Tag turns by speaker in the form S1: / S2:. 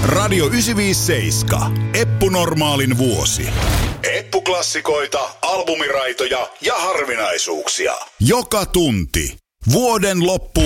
S1: Radio 957. Eppu Normaalin vuosi. Eppu-klassikoita, albumiraitoja ja harvinaisuuksia. Joka tunti. Vuoden loppuun